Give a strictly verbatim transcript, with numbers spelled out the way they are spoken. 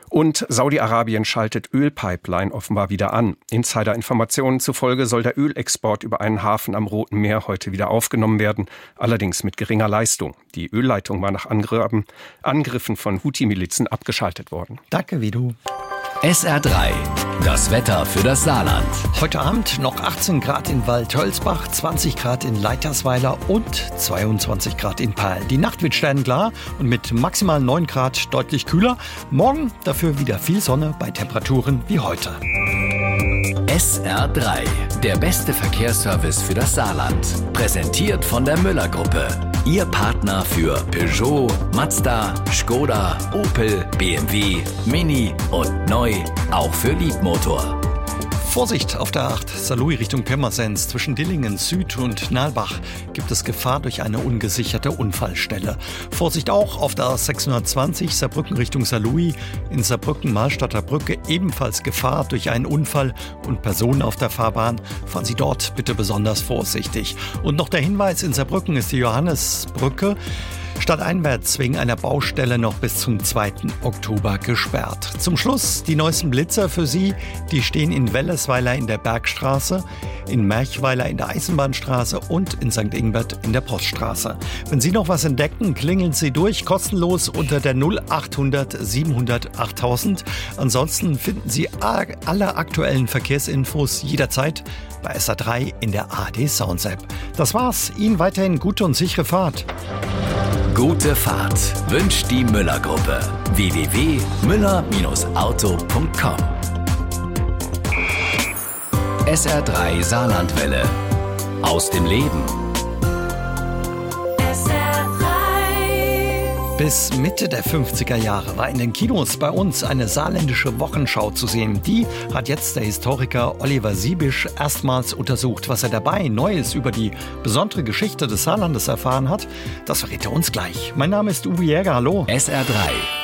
Und Saudi-Arabien schaltet Ölpipeline offenbar wieder an. Insider-Informationen zufolge soll der Ölexport über einen Hafen am Roten Meer heute wieder aufgenommen werden, allerdings mit geringer Leistung. Die Ölleitung war nach Angriffen, Angriffen von Houthi-Milizen abgeschaltet worden. Danke, Vidu. S R drei, das Wetter für das Saarland. Heute Abend noch achtzehn Grad in Waldhölzbach, zwanzig Grad in Leitersweiler und zweiundzwanzig Grad in Peil. Die Nacht wird sternklar und mit maximal neun Grad deutlich kühler. Morgen dafür wieder viel Sonne bei Temperaturen wie heute. S R drei, der beste Verkehrsservice für das Saarland. Präsentiert von der Müller-Gruppe. Ihr Partner für Peugeot, Mazda, Skoda, Opel, B M W, Mini und neu auch für Liebmotor. Vorsicht auf der acht, Saarlouis Richtung Pirmasens. Zwischen Dillingen Süd und Nalbach gibt es Gefahr durch eine ungesicherte Unfallstelle. Vorsicht auch auf der A sechshundertzwanzig, Saarbrücken Richtung Saarlouis. In Saarbrücken-Malstadter Brücke ebenfalls Gefahr durch einen Unfall und Personen auf der Fahrbahn. Fahren Sie dort bitte besonders vorsichtig. Und noch der Hinweis, in Saarbrücken ist die Johannesbrücke stadteinwärts wegen einer Baustelle noch bis zum zweiten Oktober gesperrt. Zum Schluss die neuesten Blitzer für Sie. Die stehen in Wellesweiler in der Bergstraße, in Merchweiler in der Eisenbahnstraße und in Sankt Ingbert in der Poststraße. Wenn Sie noch was entdecken, klingeln Sie durch, kostenlos unter der null achthundert siebenhundert achttausend. Ansonsten finden Sie alle aktuellen Verkehrsinfos jederzeit bei S R drei in der A R D Sounds App. Das war's. Ihnen weiterhin gute und sichere Fahrt. Gute Fahrt wünscht die Müller-Gruppe. w w w punkt müller auto punkt com. S R drei Saarlandwelle. Aus dem Leben. Bis Mitte der fünfziger Jahre war in den Kinos bei uns eine saarländische Wochenschau zu sehen. Die hat jetzt der Historiker Oliver Siebisch erstmals untersucht. Was er dabei Neues über die besondere Geschichte des Saarlandes erfahren hat, das verrät er uns gleich. Mein Name ist Uwe Jäger, hallo. S R drei